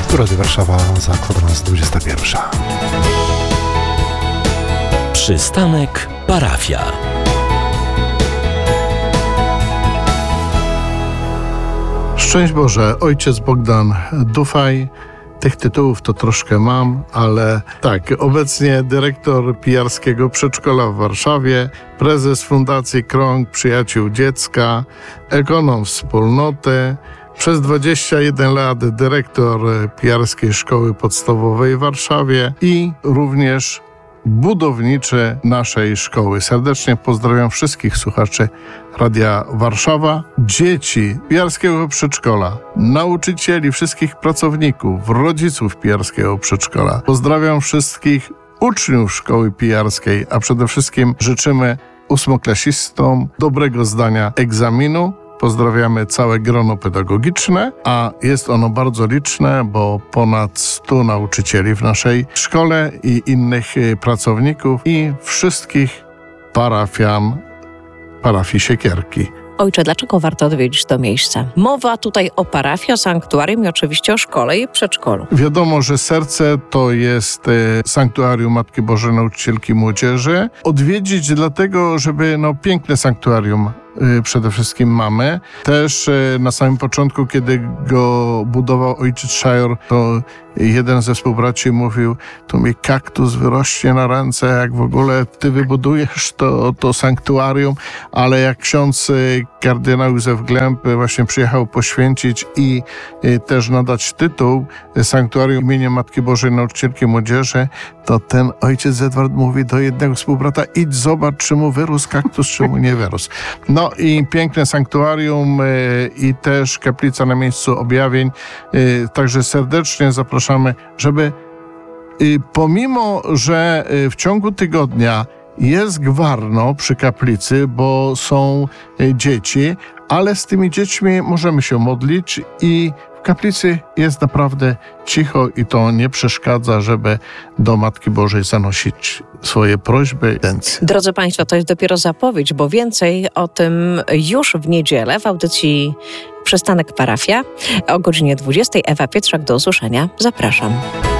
Radio Warszawa za kwadrans 21. Przystanek Parafia. Szczęść Boże, ojciec Bogdan Dufaj. Tych tytułów to troszkę mam, ale tak, obecnie dyrektor pijarskiego przedszkola w Warszawie, prezes Fundacji Krąg Przyjaciół Dziecka, ekonom wspólnoty, przez 21 lat dyrektor pijarskiej szkoły podstawowej w Warszawie i również budowniczy naszej szkoły. Serdecznie pozdrawiam wszystkich słuchaczy Radia Warszawa, dzieci pijarskiego przedszkola, nauczycieli, wszystkich pracowników, rodziców pijarskiego przedszkola. Pozdrawiam wszystkich uczniów szkoły pijarskiej, a przede wszystkim życzymy ósmoklasistom dobrego zdania egzaminu. Pozdrawiamy całe grono pedagogiczne, a jest ono bardzo liczne, bo ponad 100 nauczycieli w naszej szkole i innych pracowników i wszystkich parafian parafii Siekierki. Ojcze, dlaczego warto odwiedzić to miejsce? Mowa tutaj o parafii, o sanktuarium i oczywiście o szkole i przedszkolu. Wiadomo, że serce to jest sanktuarium Matki Bożej Nauczycielki Młodzieży. Odwiedzić dlatego, żeby piękne sanktuarium przede wszystkim mamy. Też na samym początku, kiedy go budował ojciec Szajor, to jeden ze współbraci mówił, tu mi kaktus wyrośnie na ręce, jak w ogóle ty wybudujesz to sanktuarium, ale jak ksiądz kardynał Józef Glęb właśnie przyjechał poświęcić i też nadać tytuł sanktuarium imienia Matki Bożej Nauczycielki Młodzieży, to ten ojciec Edward mówi do jednego współbrata, idź zobacz, czy mu wyrósł kaktus, czy mu nie wyrósł. No i piękne sanktuarium i też kaplica na miejscu objawień. Także serdecznie zapraszamy, żeby pomimo, że w ciągu tygodnia jest gwarno przy kaplicy, bo są dzieci, ale z tymi dziećmi możemy się modlić i w kaplicy jest naprawdę cicho i to nie przeszkadza, żeby do Matki Bożej zanosić swoje prośby. Drodzy Państwo, to jest dopiero zapowiedź, bo więcej o tym już w niedzielę w audycji Przystanek Parafia o godzinie 20. Ewa Pietrzak, do usłyszenia. Zapraszam.